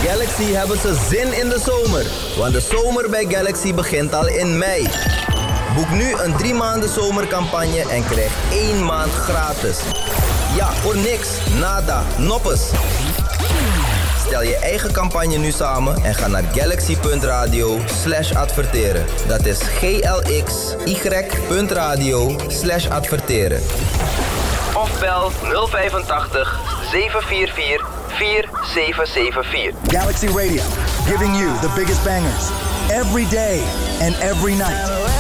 Galaxy hebben ze zin in de zomer. Want de zomer bij Galaxy begint al in mei. Boek nu een 3 maanden zomercampagne en krijg 1 maand gratis. Ja, voor niks, nada, noppes. Stel je eigen campagne nu samen en ga naar galaxy.radio/adverteren. Dat is GLXY.radio/adverteren. Of bel 085 744 4774. Galaxy Radio, giving you the biggest bangers every day and every night.